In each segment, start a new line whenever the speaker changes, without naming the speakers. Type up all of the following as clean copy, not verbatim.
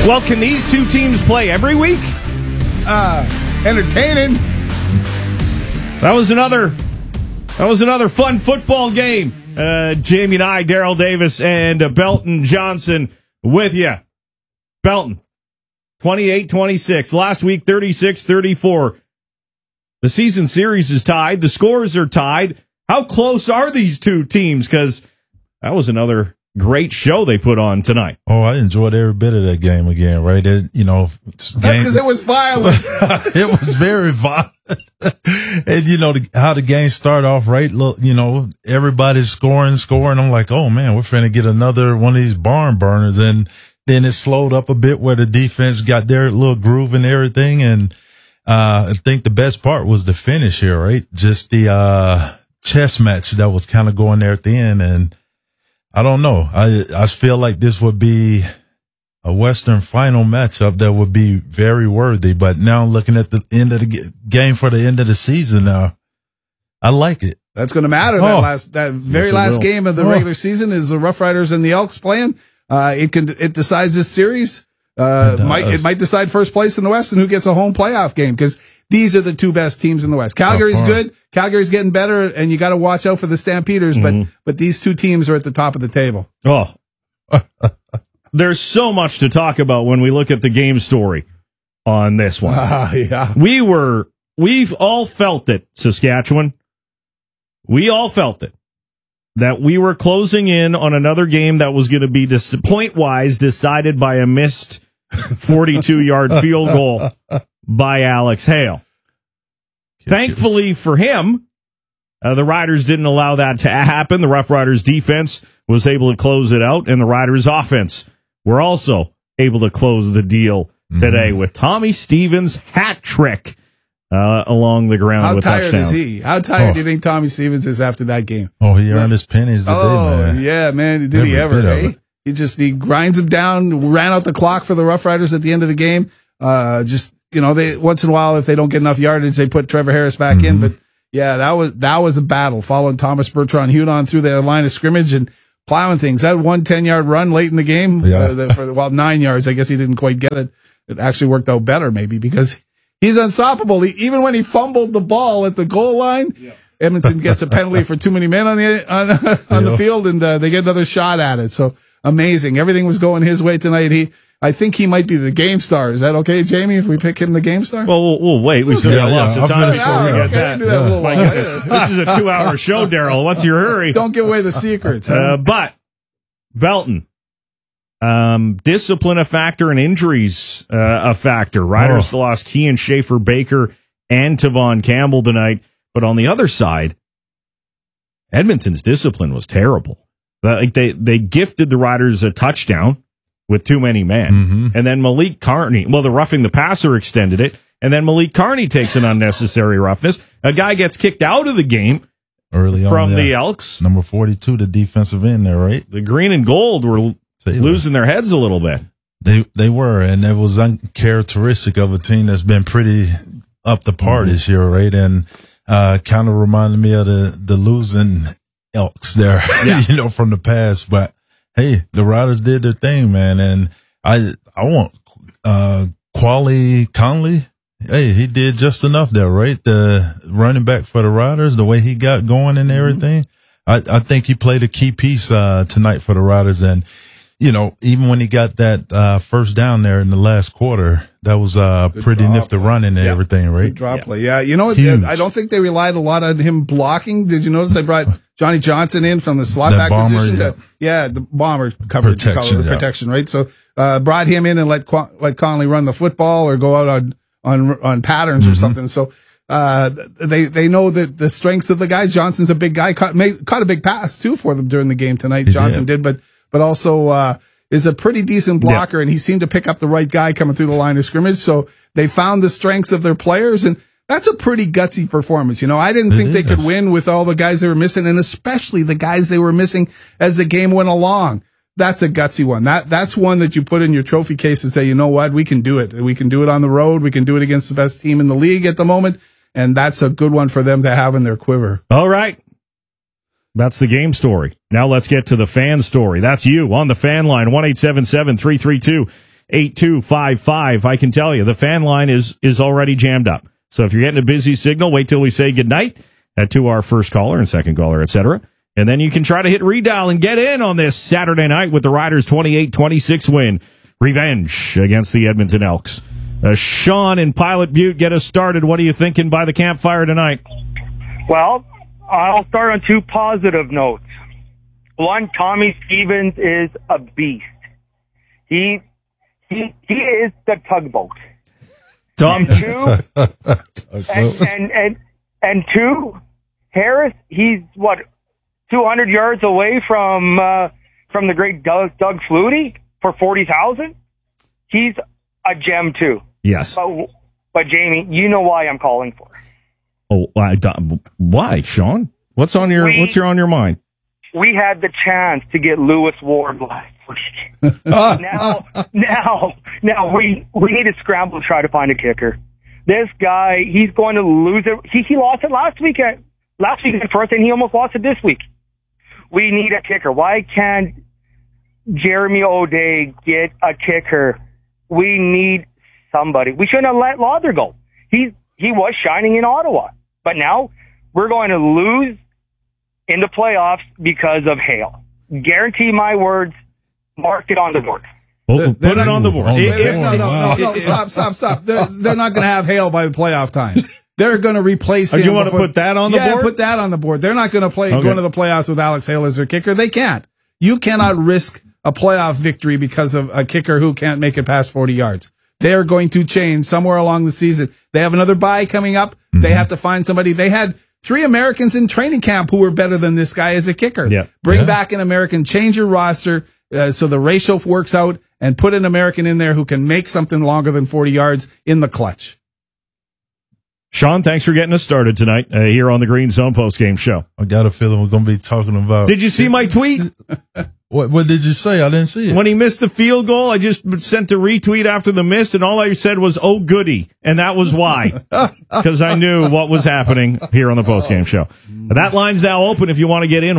Well, can these two teams play every week?
Entertaining.
That was another fun football game. Jamie and I, Daryl Davis and Belton Johnson with you. Belton, 28-26. Last week, 36-34. The season series is tied. The scores are tied. How close are these two teams? Because that was another great show they put on tonight.
Oh, I enjoyed every bit of that game again, right? That's
because it was violent.
It was very violent. And, how the game started off, right? Look, everybody's scoring. I'm like, oh, man, we're finna get another one of these barn burners. And then it slowed up a bit where the defense got their little groove and everything. And I think the best part was the finish here, right? Just the chess match that was kind of going there at the end. And I don't know. I feel like this would be a Western final matchup that would be very worthy. But now looking at the end of the game for the end of the season now, I like it.
That's going to matter. That very last game of the regular season is the Rough Riders and the Elks playing. It decides this series. It might decide first place in the West and who gets a home playoff game, because these are the two best teams in the West. Calgary's good. Calgary's getting better, and you got to watch out for the Stampeders. But these two teams are at the top of the table.
Oh, there's so much to talk about when we look at the game story on this one.
Yeah,
we've all felt it, Saskatchewan. We all felt it, that we were closing in on another game that was going to be point-wise decided by a missed 42-yard field goal by Alex Hale. Thankfully for him, the Riders didn't allow that to happen. The Rough Riders defense was able to close it out, and the Riders offense were also able to close the deal today with Tommy Stevens' hat trick along the ground with touchdowns.
How tired is he? How tired do you think Tommy Stevens is after that game?
Oh, he earned his pennies today, man.
Oh, yeah, man. Did he ever, eh? He grinds him down, ran out the clock for the Rough Riders at the end of the game. They once in a while, if they don't get enough yardage, they put Trevor Harris back in. But yeah, that was a battle following Thomas Bertrand Hudon through the line of scrimmage and plowing things. That 10-yard run late in the game, 9 yards. I guess he didn't quite get it. It actually worked out better, maybe, because he's unstoppable. Even when he fumbled the ball at the goal line, Edmonton gets a penalty for too many men on the field, and they get another shot at it. So amazing. Everything was going his way tonight. I think he might be the game star. Is that okay, Jamie, if we pick him the game star?
Well, we'll wait. We still got lots of time before we get that.
My
goodness. This is a 2-hour show, Daryl. What's your hurry?
Don't give away the secrets.
But, Belton, discipline a factor and injuries a factor. Riders lost Kean Schaefer Baker and Tavon Campbell tonight. But on the other side, Edmonton's discipline was terrible. They gifted the Riders a touchdown with too many men. And then Malik Carney, the roughing the passer extended it, and then Malik Carney takes an unnecessary roughness. A guy gets kicked out of the game
early
from the Elks.
Number 42, the defensive end there, right?
The green and gold were losing their heads a little bit.
They were, and it was uncharacteristic of a team that's been pretty up the par this year, right? And kind of reminded me of the losing Elks there, from the past. But hey, the Riders did their thing, man. And I want Quali Conley. Hey, he did just enough there, right? The running back for the Riders, the way he got going and everything. I think he played a key piece tonight for the Riders. And, even when he got that first down there in the last quarter, that was pretty nifty running and everything, right?
Good drop play. Yeah. I don't think they relied a lot on him blocking. Did you notice they brought Johnny Johnson in from the slot back position? The bomber coverage protection, right? So brought him in and let Conley run the football or go out on patterns or something. So they know that the strengths of the guys. Johnson's a big guy. Caught a big pass too for them during the game tonight. Johnson did, but also is a pretty decent blocker, and he seemed to pick up the right guy coming through the line of scrimmage. So they found the strengths of their players, and that's a pretty gutsy performance. I didn't think they could win with all the guys they were missing, and especially the guys they were missing as the game went along. That's a gutsy one. That's one that you put in your trophy case and say, you know what, we can do it. We can do it on the road. We can do it against the best team in the league at the moment, and that's a good one for them to have in their quiver.
All right. That's the game story. Now let's get to the fan story. That's you on the fan line, 1-877-332 822-8255. I can tell you, the fan line is already jammed up. So if you're getting a busy signal, wait till we say goodnight to our first caller and second caller, etc. And then you can try to hit redial and get in on this Saturday night with the Riders' 28-26 win. Revenge against the Edmonton Elks. Sean in Pilot Butte, get us started. What are you thinking by the campfire tonight?
Well, I'll start on two positive notes. One, Tommy Stevens is a beast. He is the tugboat.
Tom.
And two, Harris, he's 200 yards away from the great Doug Flutie for 40,000. He's a gem too.
Yes.
But Jamie, you know why I'm calling for.
Oh, why, Sean? What's on your mind?
We had the chance to get Lewis Ward last week. now we need to scramble to try to find a kicker. This guy, he's going to lose it. He lost it last weekend first, and he almost lost it this week. We need a kicker. Why can't Jeremy O'Day get a kicker? We need somebody. We shouldn't have let Lauder go. He was shining in Ottawa, but now we're going to lose in the playoffs because of Hale. Guarantee my words. Mark it on the board.
Well, put it on the board.
No, stop. They're not going to have Hale by the playoff time. They're going to replace him.
You want to put that on the board?
Yeah, put that on the board. They're not going to go into the playoffs with Alex Hale as their kicker. They can't. You cannot risk a playoff victory because of a kicker who can't make it past 40 yards. They're going to change somewhere along the season. They have another bye coming up. Mm-hmm. They have to find somebody. They had 3 Americans in training camp who were better than this guy as a kicker.
Yeah.
Bring back an American, change your roster so the ratio works out, and put an American in there who can make something longer than 40 yards in the clutch.
Sean, thanks for getting us started tonight here on the Green Zone postgame show.
I got a feeling we're going to be talking about.
Did you see my tweet?
What did you say? I didn't see it.
When he missed the field goal, I just sent a retweet after the miss, and all I said was, "Oh, goody." And that was why. Because I knew what was happening here on the postgame show. That line's now open if you want to get in.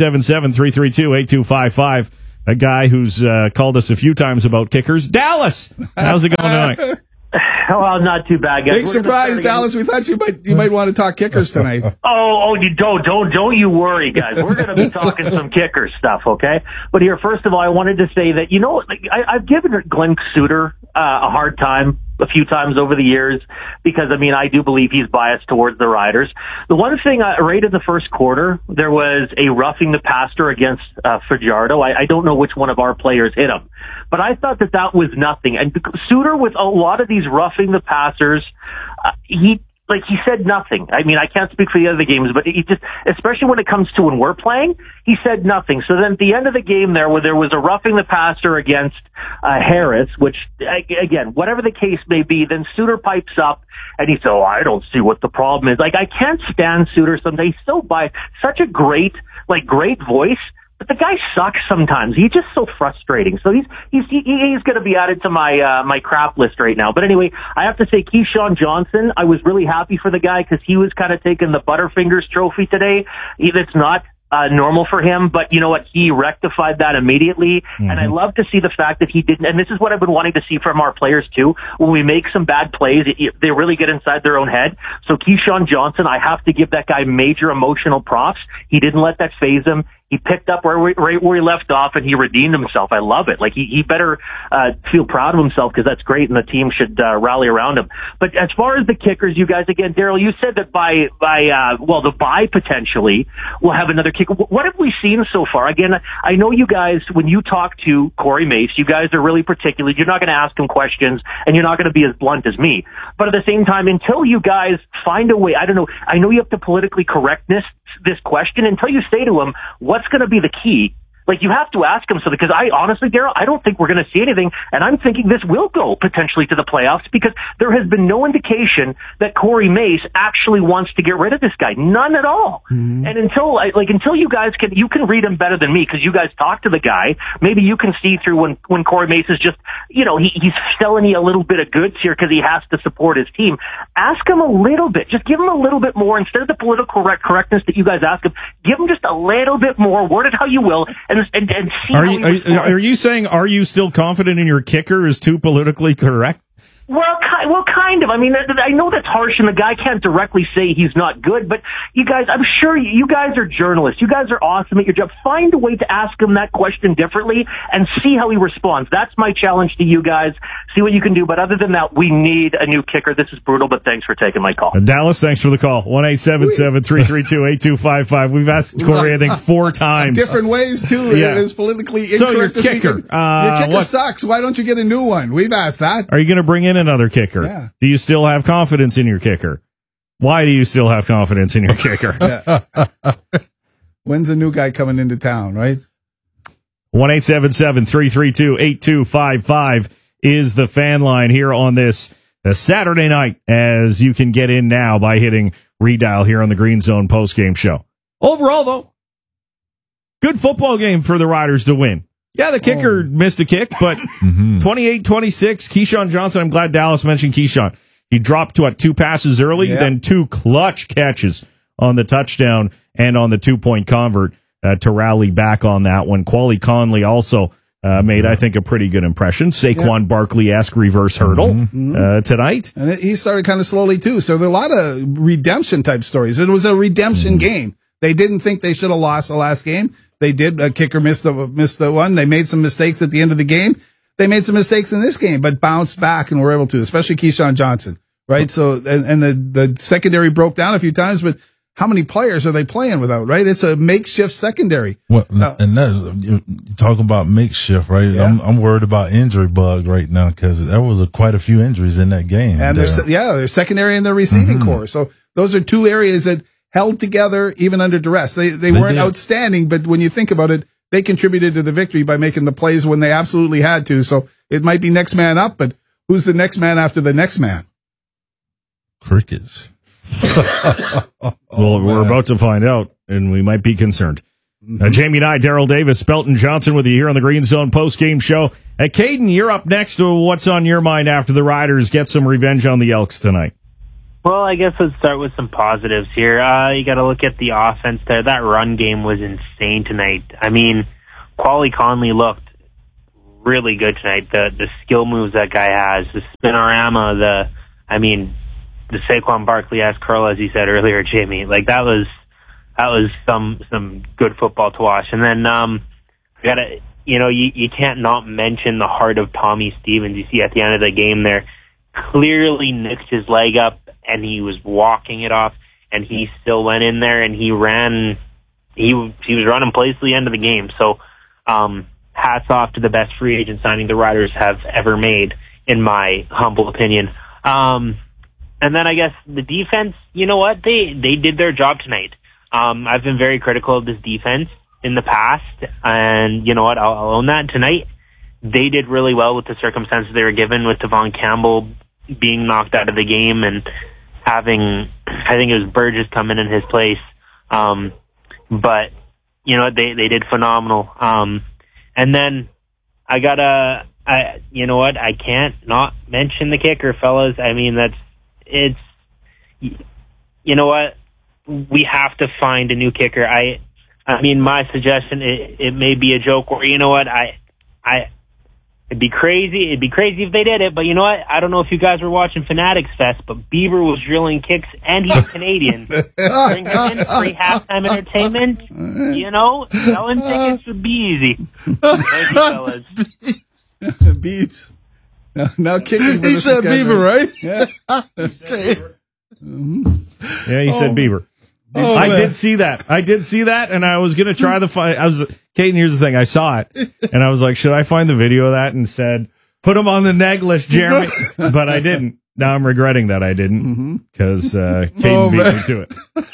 1-877-332-8255. A guy who's called us a few times about kickers. Dallas, how's it going tonight?
Well, not too bad, guys.
Big surprise, Dallas. We thought you might want to talk kickers tonight.
You don't you worry, guys. We're going to be talking some kicker stuff, okay? But here, first of all, I wanted to say that I've given Glenn Suter a hard time a few times over the years because I do believe he's biased towards the Riders. The one thing right in the first quarter, there was a roughing the passer against Fajardo. I don't know which one of our players hit him, but I thought that was nothing. And Suter, with a lot of these roughing the passers, he said nothing. I can't speak for the other games, but he just, especially when it comes to when we're playing, he said nothing. So then at the end of the game there, where there was a roughing the passer against Harris, which, again, whatever the case may be, then Suter pipes up and he said, I don't see what the problem is. I can't stand Suter sometimes. He's so such a great voice. But the guy sucks sometimes. He's just so frustrating. So he's going to be added to my crap list right now. But anyway, I have to say Keyshawn Johnson, I was really happy for the guy because he was kind of taking the Butterfingers trophy today. It's not normal for him, but you know what? He rectified that immediately. Mm-hmm. And I love to see the fact that he didn't, and this is what I've been wanting to see from our players too. When we make some bad plays, they really get inside their own head. So Keyshawn Johnson, I have to give that guy major emotional props. He didn't let that faze him. He picked up right where he left off, and he redeemed himself. I love it. He better feel proud of himself because that's great, and the team should rally around him. But as far as the kickers, you guys, again, Daryl, you said that the bye potentially will have another kicker. What have we seen so far? Again, I know you guys, when you talk to Corey Mace, you guys are really particular. You're not going to ask him questions, and you're not going to be as blunt as me. But at the same time, until you guys find a way, I don't know, I know you have to politically correct this question until you say to him, what's going to be the key? You have to ask him something, because I honestly, Daryl, I don't think we're going to see anything, and I'm thinking this will go potentially to the playoffs because there has been no indication that Corey Mace actually wants to get rid of this guy. None at all. Mm-hmm. And until you guys you can read him better than me because you guys talk to the guy. Maybe you can see through when Corey Mace is just, he's selling you a little bit of goods here because he has to support his team. Ask him a little bit. Just give him a little bit more instead of the political correctness that you guys ask him. Give him just a little bit more. Word it how you will. And and see. Are
you saying, are you still confident in your kicker is too politically correct?
Well, kind of. I mean, I know that's harsh, and the guy can't directly say he's not good, but you guys, I'm sure you guys are journalists. You guys are awesome at your job. Find a way to ask him that question differently and see how he responds. That's my challenge to you guys. See what you can do. But other than that, we need a new kicker. This is brutal, but thanks for taking my call.
Dallas, thanks for the call. 1-877-332-8255. We've asked Corey, I think, 4 times.
Different ways, too. Yeah. It is politically incorrect.
So your kicker.
Your kicker sucks. Why don't you get a new one? We've asked that.
Are you going to bring in another kicker? Yeah. Do you still have confidence in your kicker? Why do you still have confidence in your kicker?
When's a new guy coming into town, right?
1-877-332-8255 is the fan line here on this Saturday night, as you can get in now by hitting redial here on the Green Zone postgame show. Overall, though, good football game for the Riders to win. Yeah, the kicker missed a kick, but 28-26, Keyshawn Johnson. I'm glad Dallas mentioned Keyshawn. He dropped 2 passes early, then 2 clutch catches on the touchdown and on the 2-point convert to rally back on that one. Quali Conley also made, I think, a pretty good impression. Saquon Barkley-esque reverse hurdle tonight.
And he started kind of slowly, too. So there are a lot of redemption-type stories. It was a redemption game. They didn't think they should have lost the last game. They did. A kicker missed the one. They made some mistakes at the end of the game. They made some mistakes in this game, but bounced back and were able to, especially Keyshawn Johnson, right? So, and the secondary broke down a few times, but how many players are they playing without, right? It's a makeshift secondary.
Well, and that's, you're talking about makeshift, right? Yeah. I'm worried about injury bug right now because there was quite a few injuries in that game.
And their secondary and their receiving core. So those are 2 areas that held together even under duress. They weren't outstanding, but when you think about it, they contributed to the victory by making the plays when they absolutely had to. So it might be next man up, but who's the next man after the next man?
Crickets.
Well, we're about to find out, and we might be concerned. Jamie Nye, Daryl Davis, Belton Johnson with you here on the Green Zone postgame show. Caden, you're up next to what's on your mind after the Riders get some revenge on the Elks tonight.
Well, I guess let's start with some positives here. You got to look at the offense there. That run game was insane tonight. I mean, Quali Conley looked really good tonight. The skill moves that guy has, the spinorama, the Saquon Barkley-esque curl, as you said earlier, Jamie. Like that was some good football to watch. And then you can't not mention the heart of Tommy Stevens. You see at the end of the game there, clearly nicked his leg up, and he was walking it off, and he still went in there and he ran. He was running plays to the end of the game. So, hats off to the best free agent signing the Riders have ever made, in my humble opinion. And then I guess the defense, you know what? They did their job tonight. I've been very critical of this defense in the past, and you know what? I'll own that tonight. They did really well with the circumstances they were given, with Devon Campbell being knocked out of the game and having, I think it was Burgess coming in his place. But you know, they did phenomenal. And then I can't not mention the kicker, fellas. I mean, you know what? We have to find a new kicker. I mean, my suggestion, it may be a joke, or you know what? It'd be crazy. It'd be crazy if they did it, but you know what? I don't know if you guys were watching Fanatics Fest, but Bieber was drilling kicks, and he's Canadian. Bring him in, free halftime entertainment. You know, selling tickets would be easy. Thank you, fellas.
Beeps. Now kicking.
He said Bieber, right?
Yeah.
Yeah, he said Bieber. I did see that, and I was going to try to find. Caden, here's the thing. I saw it, and I was like, should I find the video of that? And said, put him on the neg list, Jeremy. But I didn't. Now I'm regretting that I didn't, because Caden beat me to it.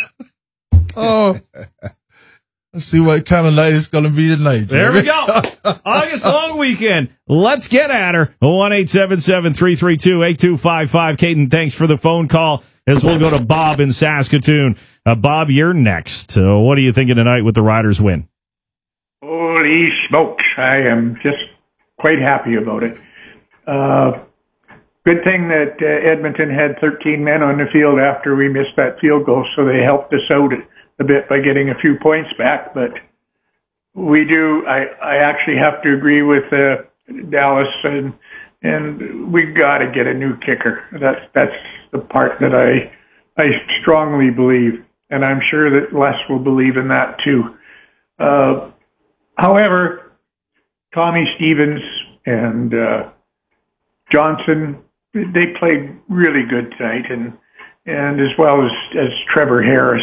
Let's see what kind of night it's going to be tonight, Jeremy.
There we go. August long weekend. Let's get at her. 1-877-332-8255. Caden, thanks for the phone call. As we'll go to Bob in Saskatoon. Bob, you're next. What are you thinking tonight with the Riders win?
Holy smokes. I am just quite happy about it. Good thing that Edmonton had 13 men on the field after we missed that field goal, so they helped us out a bit by getting a few points back. But We do. I actually have to agree with Dallas, and we got to get a new kicker. That's the part that I strongly believe, and I'm sure that Les will believe in that too. However, Tommy Stevens and Johnson, they played really good tonight, and as well as Trevor Harris.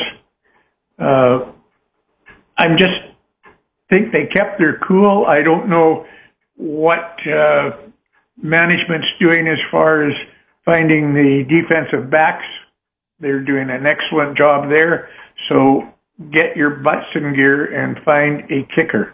I'm just think they kept their cool. I don't know what management's doing as far as finding the defensive backs. They're doing an excellent job there. So get your butts in gear and find a kicker.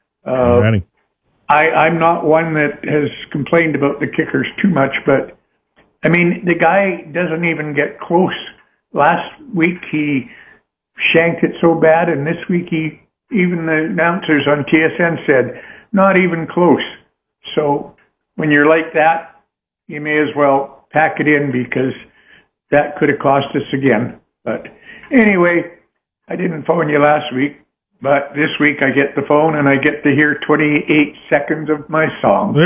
I'm not one that has complained about the kickers too much, but I mean, the guy doesn't even get close. Last week he shanked it so bad, and this week even the announcers on TSN said, not even close. So when you're like that, you may as well pack it in, because that could have cost us again. But anyway, I didn't phone you last week, but this week I get the phone and I get to hear 28 seconds of my song.